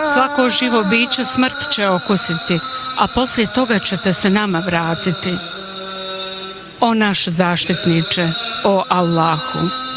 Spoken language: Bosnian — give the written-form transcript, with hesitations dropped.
Svako živo biće smrt će okusiti, a poslije toga ćete se nama vratiti. O naš zaštitniče, o Allahu!